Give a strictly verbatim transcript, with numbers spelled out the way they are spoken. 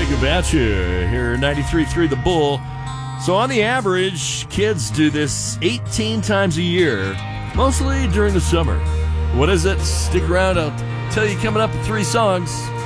Think About You here at ninety-three point three The Bull. So on the average, kids do this eighteen times a year, mostly during the summer. What is it? Stick around. I'll tell you coming up in three songs.